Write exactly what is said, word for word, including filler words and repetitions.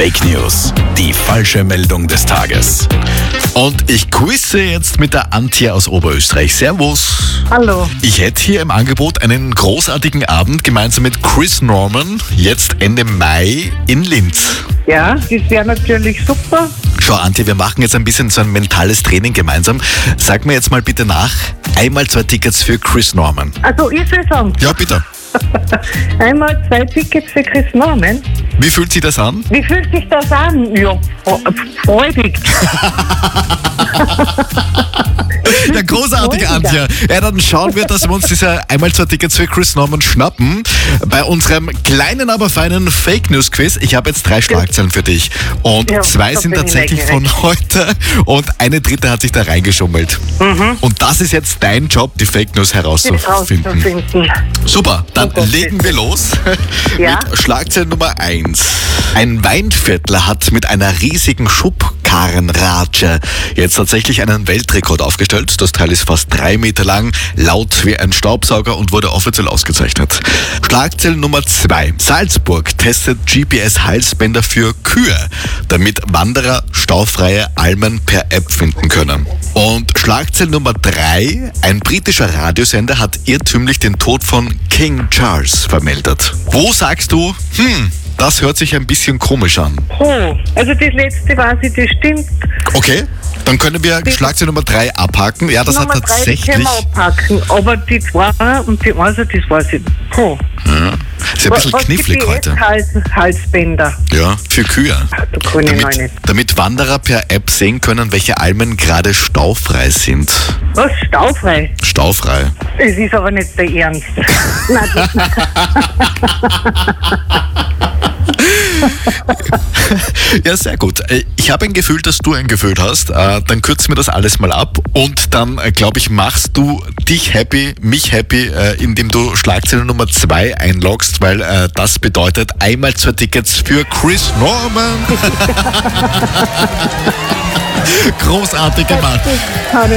Fake News, die falsche Meldung des Tages. Und ich quizze jetzt mit der Antje aus Oberösterreich. Servus. Hallo. Ich hätte hier im Angebot einen großartigen Abend gemeinsam mit Chris Norman, jetzt Ende Mai in Linz. Ja, das wäre natürlich super. Schau, Antje, wir machen jetzt ein bisschen so ein mentales Training gemeinsam. Sag mir jetzt mal bitte nach, einmal zwei Tickets für Chris Norman. Also ich soll sagen, Ja, bitte. einmal zwei Tickets für Chris Norman. Wie fühlt sich das an? Wie fühlt sich das an? Ja, freudig. Ja, großartig, Antje. Ja, dann schauen wir, dass wir uns diese einmal zwei Tickets für Chris Norman schnappen. Bei unserem kleinen, aber feinen Fake News Quiz. Ich habe jetzt drei Schlagzeilen für dich. Und Ja, zwei da sind bin ich tatsächlich von heute. Und eine dritte hat sich da reingeschummelt. Mhm. Und das ist jetzt dein Job, die Fake News herauszufinden. Rauszufinden. Super, dann Oh Gott, legen wir los Ja. mit Schlagzeile Nummer eins. Ein Weinviertler hat mit einer riesigen Schubkarrenratsche jetzt tatsächlich einen Weltrekord aufgestellt. Das Teil ist fast drei Meter lang, laut wie ein Staubsauger und wurde offiziell ausgezeichnet. Schlagzeile Nummer zwei. Salzburg testet G P S-Halsbänder für Kühe, damit Wanderer staufreie Almen per App finden können. Und Schlagzeile Nummer drei. Ein britischer Radiosender hat irrtümlich den Tod von King Charles vermeldet. Wo sagst du, hm, das hört sich ein bisschen komisch an? Oh, also das letzte weiß ich, das stimmt. Okay, dann können wir Schlagzeile Nummer drei abhaken. Ja, das Nummer hat drei, die tatsächlich... können wir abpacken. Aber die zwei und die eine, das weiß ich nicht. Oh. Ja, ist ein bisschen Was knifflig G P S heute. Hals, Halsbänder. Ja, für Kühe. Da kann ich noch Damit, nicht. damit Wanderer per App sehen können, welche Almen gerade staufrei sind. Was? Staufrei? Staufrei. Es ist aber nicht der Ernst. Nein, das, Ja, sehr gut. Äh, Ich habe ein Gefühl, dass du ein Gefühl hast. Äh, Dann kürzen wir das alles mal ab und dann, äh, glaube ich, machst du dich happy, mich happy, äh, indem du Schlagzeile Nummer zwei einloggst, weil äh, das bedeutet einmal zwei Tickets für Chris Norman. Großartig gemacht. das